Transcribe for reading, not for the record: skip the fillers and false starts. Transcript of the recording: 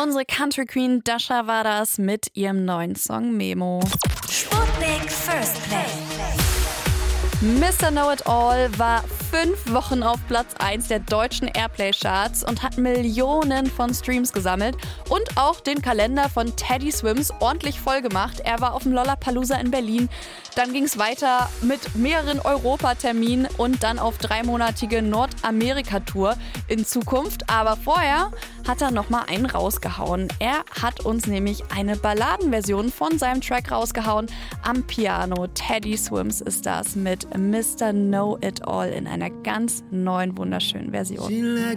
Unsere Country Queen Dasha war das mit ihrem neuen Song Memo. Sputnik First Play. Mr. Know-It-All war 5 Wochen auf Platz 1 der deutschen Airplay-Charts und hat Millionen von Streams gesammelt und auch den Kalender von Teddy Swims ordentlich vollgemacht. Er war auf dem Lollapalooza in Berlin. Dann ging es weiter mit mehreren Europaterminen und dann auf 3-monatige Nordamerika-Tour in Zukunft. Aber vorher hat er nochmal einen rausgehauen. Er hat uns nämlich eine Balladenversion von seinem Track rausgehauen. Am Piano Teddy Swims ist das mit Mr. Know-It-All in einer ganz neuen, wunderschönen Version.